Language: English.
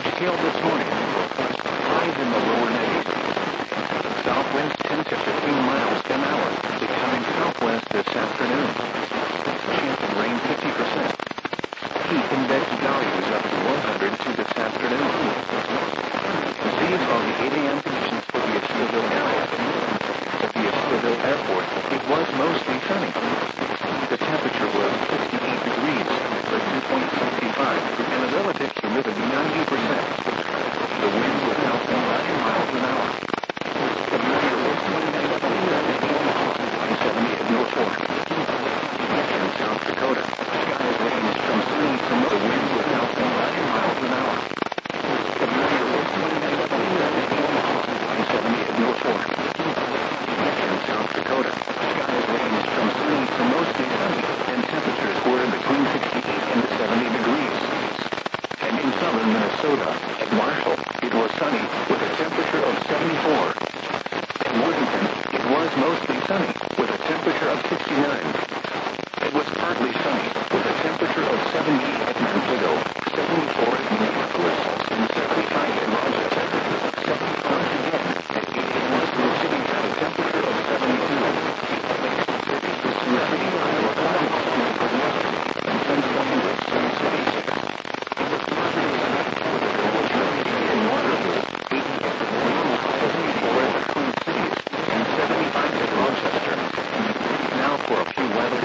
large hail this morning. Highs in the lower 90s. South winds 10 to 15 miles an hour, becoming southwest this afternoon. Chance of rain 50%. Heat index values up to 102 this afternoon. These are the 8 a.m. conditions for the Asheville area. At the Asheville Airport, it was mostly sunny. The temperature was 68 degrees, or 2.65, and the relative humidity 90%. The wind was out to 9 miles an hour. The pressure was 29 and 70 at Norfolk. In South Dakota, skies ranged from sunny to the wind was out to 9 miles an hour. The pressure was 29 and 70 at Norfolk. In South Dakota, skies ranged from sunny to mostly sunny, and temperatures were between 68 and 70 degrees. And in southern Minnesota, at Marshall, it was sunny with a temperature of 74. At Worthington, it was mostly sunny with a temperature of 69. It was partly sunny